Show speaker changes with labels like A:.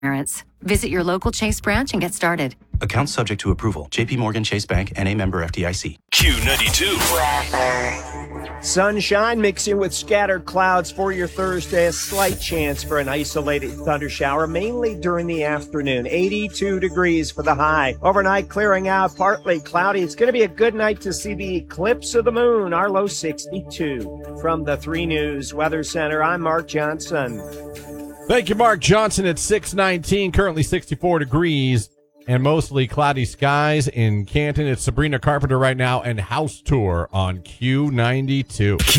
A: Visit your local Chase branch and get started.
B: Accounts subject to approval. JP Morgan Chase Bank, N.A. member FDIC.
C: Q92.
D: Sunshine mixing with scattered clouds for your Thursday. A slight chance for an isolated thunder shower, mainly during the afternoon. 82 degrees for the high. Overnight clearing out, partly cloudy. It's going to be a good night to see the eclipse of the moon. Our low 62. From the 3 News Weather Center, I'm Mark Johnson.
E: Thank you, Mark Johnson. At 6:19, currently 64 degrees and mostly cloudy skies in Canton. It's Sabrina Carpenter right now and House Tour on Q92.